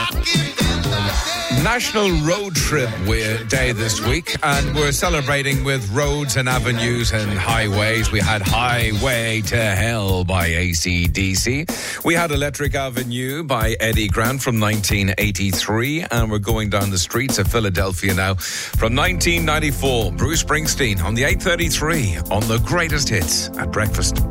National Road Trip Day this week, and we're celebrating with roads and avenues and highways. We had Highway to Hell by AC/DC. We had Electric Avenue by Eddie Grant from 1983, and we're going down the streets of Philadelphia now from 1994. Bruce Springsteen on the 8:33 on the greatest hits at breakfast.